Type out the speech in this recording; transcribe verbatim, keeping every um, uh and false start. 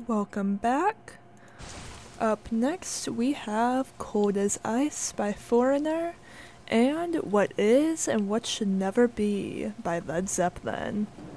Welcome back. Up next, we have Cold as Ice by Foreigner and What Is and What Should Never Be by Led Zeppelin.